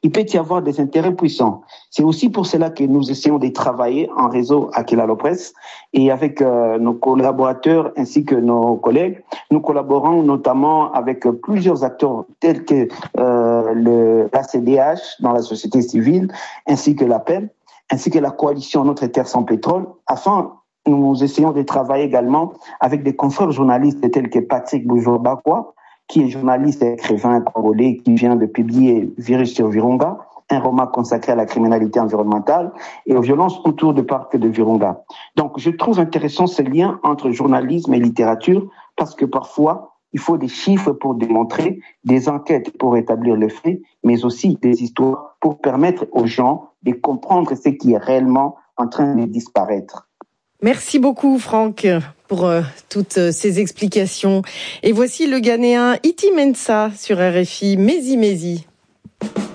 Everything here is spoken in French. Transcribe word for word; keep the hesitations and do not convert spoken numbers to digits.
il peut y avoir des intérêts puissants. C'est aussi pour cela que nous essayons de travailler en réseau à Kilalo Press et avec euh, nos collaborateurs ainsi que nos collègues. Nous collaborons notamment avec plusieurs acteurs tels que euh, le, la C D H dans la société civile, ainsi que l'A P E M, ainsi que la coalition Notre Terre sans pétrole, afin nous essayons de travailler également avec des confrères journalistes tels que Patrick Boujou-Bakwa, qui est journaliste et écrivain congolais qui vient de publier Virus sur Virunga, un roman consacré à la criminalité environnementale et aux violences autour du parc de Virunga. Donc, je trouve intéressant ce lien entre journalisme et littérature parce que parfois, il faut des chiffres pour démontrer, des enquêtes pour établir les faits, mais aussi des histoires pour permettre aux gens de comprendre ce qui est réellement en train de disparaître. Merci beaucoup Franck pour euh, toutes euh, ces explications. Et voici le Ghanéen Iti Mensa sur R F I Mezi Mezi.